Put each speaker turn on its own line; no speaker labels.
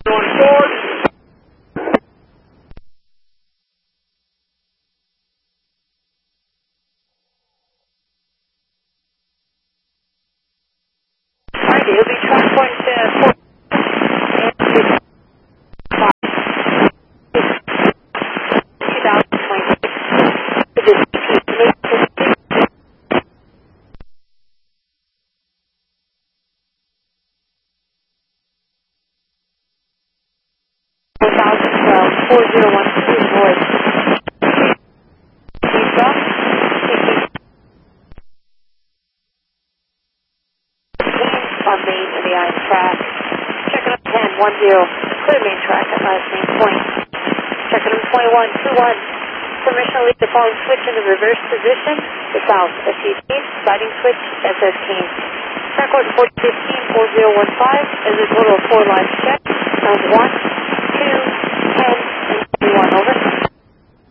On board. Alright, it'll be track point 4. On main to the iron track. Checking up 10, 1-0. Clear main track at last main point. Checking up 21, 2-1. Permission to leave the following switch in the reverse position. The south, SEC, sliding switch, SS Kane. Track order 4015, 4015, as a total of 4 lines checked. Sound 1.